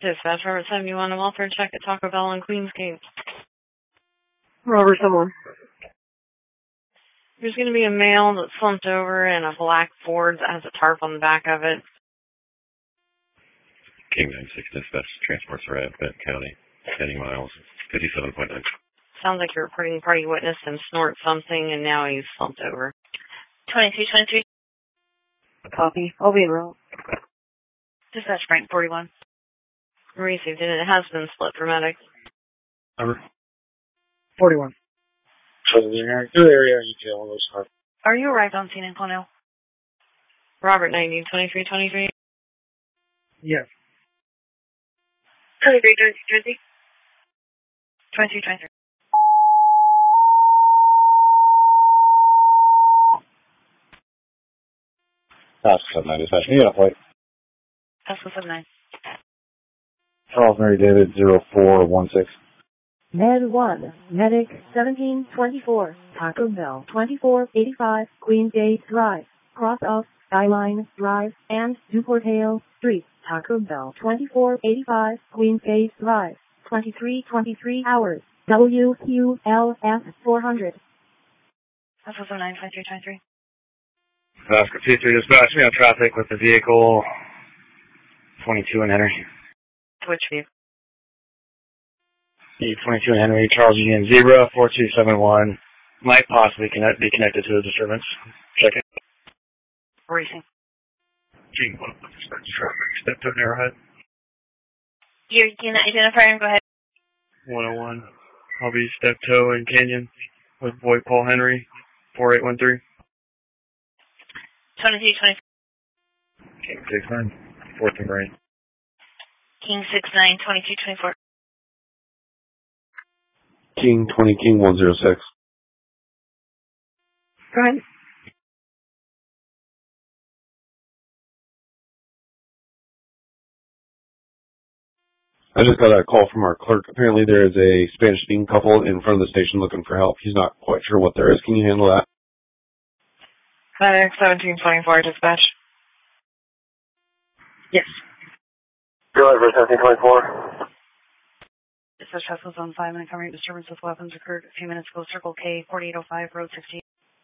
Dispatch, Robert 71, a welfare check at Taco Bell on Queensgate. Robert someone. There's going to be a male that's slumped over in a black Ford that has a tarp on the back of it. King 96 Dispatch, transports arrived, Benton County, 10 miles, 57.9. Sounds like you're reporting party witness and snort something, and now he's slumped over. 2223. Copy. I'll be in route. Dispatch Frank 41. Received it. It has been split for medics. Number 41. Good area detail on those cars. Are you arrived on scene in Cornell? Robert 90, 2323. Yes. 2323. 2223. Task 79 Dispatch. Me on a plate. Task 79. Charles Mary David 0416. Med 1, Medic 1724, Taco Bell 2485, Queensgate Drive, cross off Skyline Drive, and Duportale Street, Taco Bell 2485, Queensgate Drive, 2323 hours, WQLF 400. Task 79, 2323. Task 23 Dispatch. Me on traffic with the vehicle 22 and Henry. Which view? 22 and Henry, Charles Union 04271. Might possibly be connected to a disturbance. Check it. Racing. King 1 Dispatch traffic. Step to Narrowhead. You can identify and go ahead. 101. I'll be step toe in Canyon with boy Paul Henry 4813. 2320. King 69. 4th and Green. King 69, 2224. King 20, King 106. Go ahead. I just got a call from our clerk. Apparently there is a Spanish-speaking couple in front of the station looking for help. He's not quite sure what there is. Can you handle that? Medic 1724, dispatch. Yes. Go ahead for 1724. Dispatch Task was on 5 minute covering disturbance with weapons occurred a few minutes ago. Circle K, 4805, Road 16.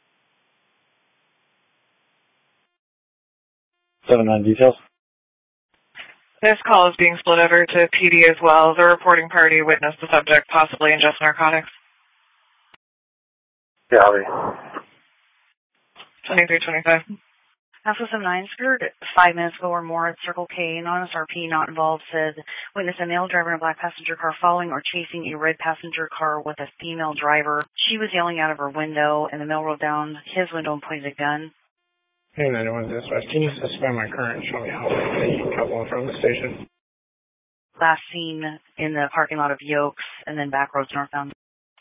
79 details. This call is being split over to PD as well. The reporting party witnessed the subject possibly ingest narcotics. Yeah, I'll be. 2325. Task 79 occurred 5 minutes ago or more at Circle K. Anonymous RP not involved said witness a male driver in a black passenger car following or chasing a red passenger car with a female driver. She was yelling out of her window, and the male rolled down his window and pointed a gun. Hey, 91 Dispatch. Can you suspend my current? Show me how the couple in front of the station. Last seen in the parking lot of Yokes and then back roads northbound.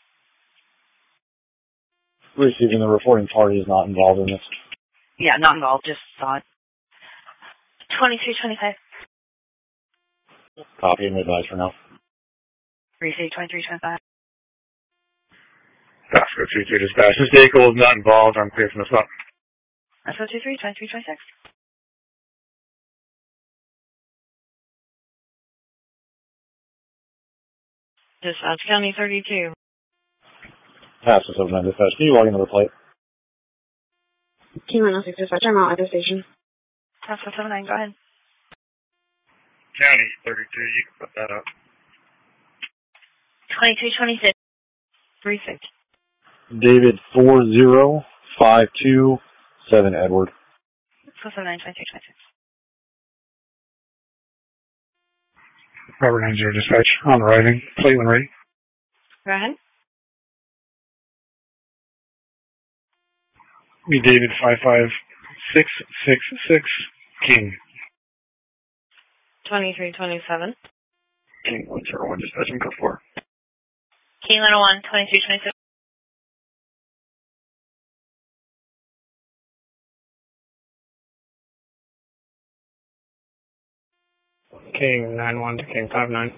Receiving the reporting party is not involved in this. Yeah, not involved, just saw it. 2225. Copy and advise for now. Receive 2325. Oscar 22 Dispatch. This vehicle is not involved. I'm clear from the spot. Oscar 23, 2326. Dispatch County 32. Task 79 Dispatch. Can you log into the plate? King 106 Dispatch. I'm out at the station. Task 79, go ahead. County 32. You can put that up. 2226. 36. David 40527 Edward. 79, 2326. Robert 90 Dispatch. On arriving. Plate when ready. Go ahead. Me David 55666 King. 2327. King 101 Dispatch and code 4. King 101, 2226. King 91 to King 59.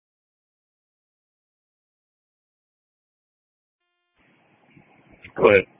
Go ahead.